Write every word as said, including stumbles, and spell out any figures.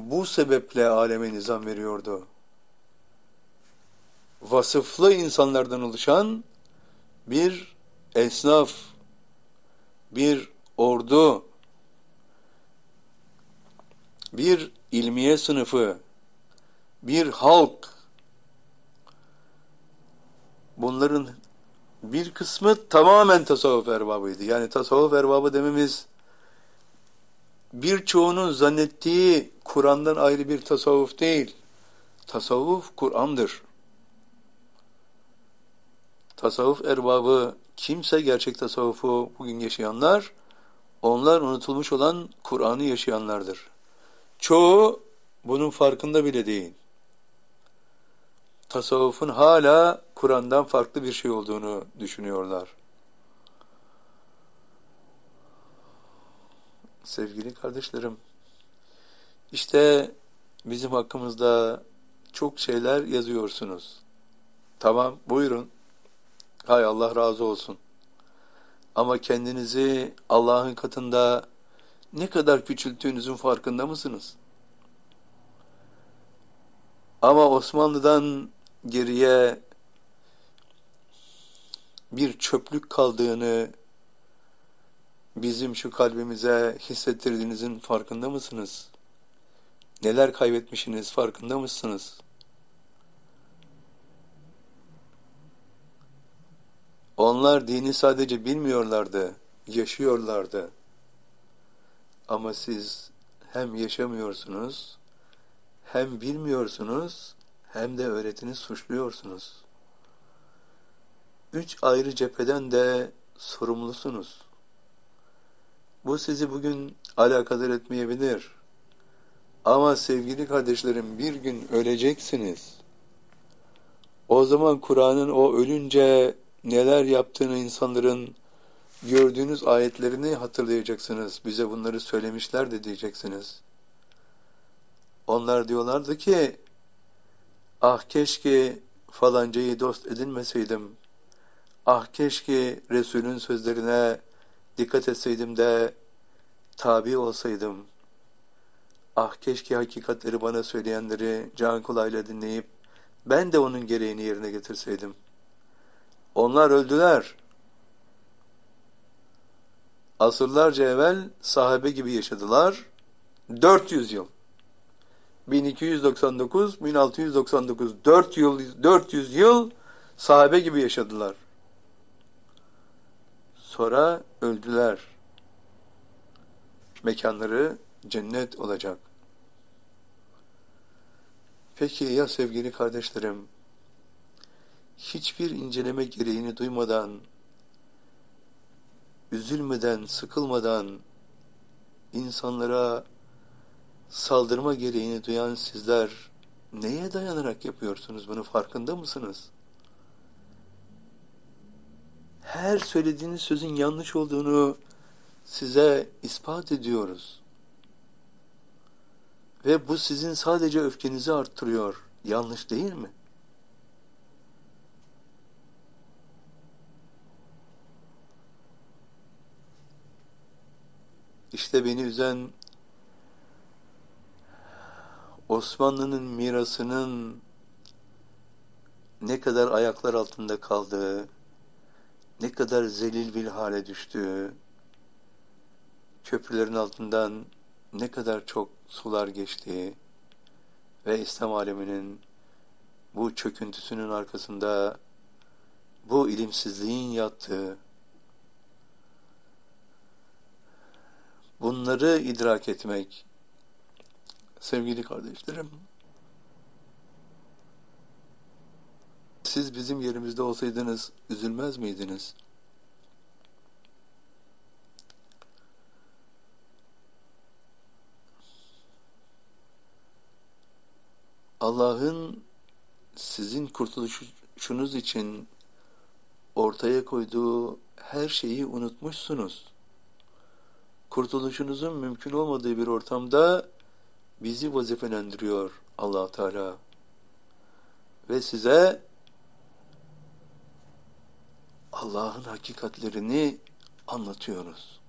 bu sebeple aleme nizam veriyordu. Vasıflı insanlardan oluşan bir esnaf, bir ordu, bir ilmiye sınıfı, bir halk. Bunların bir kısmı tamamen tasavvuf erbabıydı. Yani tasavvuf erbabı dememiz birçoğunun zannettiği Kur'an'dan ayrı bir tasavvuf değil. Tasavvuf Kur'an'dır. Tasavvuf erbabı kimse, gerçek tasavvufu bugün yaşayanlar, onlar unutulmuş olan Kur'an'ı yaşayanlardır. Çoğu bunun farkında bile değil. Tasavvufun hala Kur'an'dan farklı bir şey olduğunu düşünüyorlar. Sevgili kardeşlerim, işte bizim hakkımızda çok şeyler yazıyorsunuz. Tamam, buyurun. Hay Allah razı olsun. Ama kendinizi Allah'ın katında ne kadar küçülttüğünüzün farkında mısınız? Ama Osmanlı'dan geriye bir çöplük kaldığını bizim şu kalbimize hissettirdiğinizin farkında mısınız? Neler kaybetmişsiniz farkında mısınız? Onlar dini sadece bilmiyorlardı, yaşıyorlardı. Ama siz hem yaşamıyorsunuz, hem bilmiyorsunuz, hem de öğretini suçluyorsunuz. Üç ayrı cepheden de sorumlusunuz. Bu sizi bugün alakadar etmeyebilir. Ama sevgili kardeşlerim, bir gün öleceksiniz. O zaman Kur'an'ın o ölünce neler yaptığını insanların gördüğünüz ayetlerini hatırlayacaksınız. Bize bunları söylemişlerdi diyeceksiniz. Onlar diyorlardı ki, ah keşke falancayı dost edinmeseydim. Ah keşke Resul'ün sözlerine dikkat etseydim de tabi olsaydım. Ah keşke hakikatleri bana söyleyenleri can kulağıyla dinleyip ben de onun gereğini yerine getirseydim. Onlar öldüler. Asırlarca evvel sahabe gibi yaşadılar. dört yüz yıl. bin iki yüz doksan dokuz bin altı yüz doksan dokuz dört yıl dört yüz yıl sahabe gibi yaşadılar. Sonra öldüler. Mekanları cennet olacak. Peki ya sevgili kardeşlerim, hiçbir inceleme gereğini duymadan, üzülmeden, sıkılmadan insanlara saldırma gereğini duyan sizler neye dayanarak yapıyorsunuz, bunu farkında mısınız? Her söylediğiniz sözün yanlış olduğunu size ispat ediyoruz. Ve bu sizin sadece öfkenizi arttırıyor. Yanlış değil mi? İşte beni üzen Osmanlı'nın mirasının ne kadar ayaklar altında kaldığı, ne kadar zelil bir hale düştüğü, köprülerin altından ne kadar çok sular geçtiği ve İslam aleminin bu çöküntüsünün arkasında bu ilimsizliğin yattığı, bunları idrak etmek, sevgili kardeşlerim, siz bizim yerimizde olsaydınız üzülmez miydiniz? Allah'ın sizin kurtuluşunuz için ortaya koyduğu her şeyi unutmuşsunuz. Kurtuluşunuzun mümkün olmadığı bir ortamda bizi vazifelendiriyor Allah Teala. Ve size Allah'ın hakikatlerini anlatıyoruz.